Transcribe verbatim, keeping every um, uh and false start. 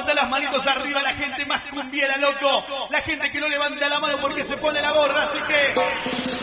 levanta las manitos arriba, la gente más cumbiera, loco. La gente que no levanta la mano porque se pone la gorra, así que...